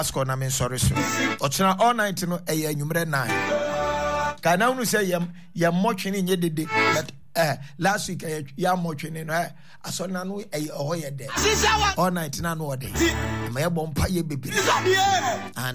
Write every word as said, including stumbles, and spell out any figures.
Asko na men sorry so. Ochina all night no e ya nwumre nine. Ka na unu say yam yam mochini nye dede but eh last week eh yam mochini no eh asona no e ho ye de. All night na no de. Ma ye bompa ye bebre.